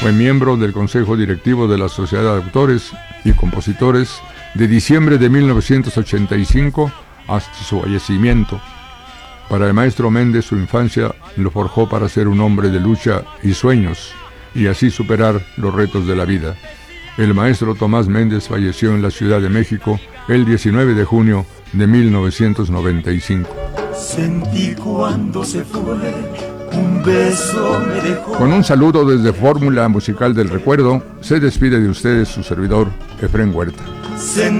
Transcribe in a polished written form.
Fue miembro del Consejo Directivo de la Sociedad de Autores y Compositores de diciembre de 1985 hasta su fallecimiento. Para el maestro Méndez, su infancia lo forjó para ser un hombre de lucha y sueños, y así superar los retos de la vida. El maestro Tomás Méndez falleció en la Ciudad de México el 19 de junio de 1995. Sentí cuando se fue, un beso me dejó. Con un saludo desde Fórmula Musical del Recuerdo, se despide de ustedes su servidor, Efrén Huerta.